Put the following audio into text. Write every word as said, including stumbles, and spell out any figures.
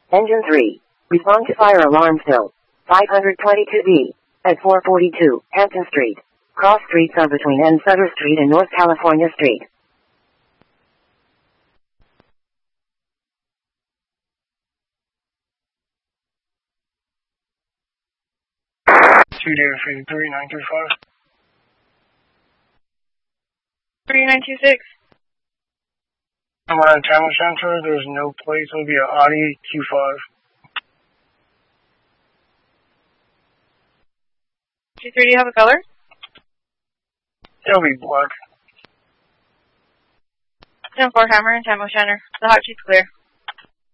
Engine three. Respond to fire alarm still. five twenty-two B. At four forty-two, Hampton Street. Cross streets are between N. Sutter Street and North California Street. Two data feed three nine two five. three nine two six. I'm on Tamil Center. There's no place. It'll be an Audi Q five. two three, do you have a color? It'll be black. ten four Hammer and Tamil Center. The hot sheet's clear.